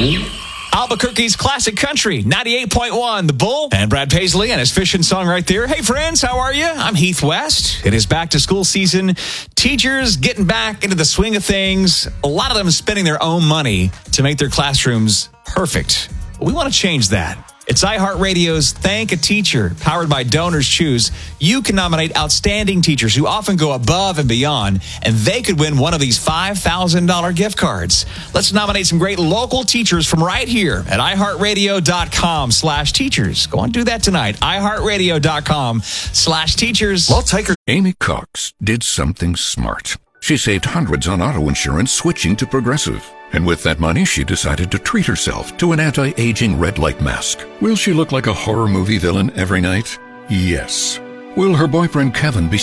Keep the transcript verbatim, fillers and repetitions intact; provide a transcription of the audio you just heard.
Albuquerque's classic country, ninety-eight point one, The Bull, and Brad Paisley and his fishing song right there. Hey, friends, how are you? I'm Heath West. It is back to school season. Teachers getting back into the swing of things. A lot of them spending their own money to make their classrooms perfect. But we want to change that. It's iHeartRadio's Thank a Teacher, powered by Donors Choose. You can nominate outstanding teachers who often go above and beyond, and they could win one of these five thousand dollars gift cards. Let's nominate some great local teachers from right here at iHeartRadio.com slash teachers. Go on, do that tonight. iHeartRadio.com slash teachers. Well, take her. Amy Cox did something smart. She saved hundreds on auto insurance switching to Progressive. And with that money, she decided to treat herself to an anti-aging red light mask. Will she look like a horror movie villain every night? Yes. Will her boyfriend Kevin be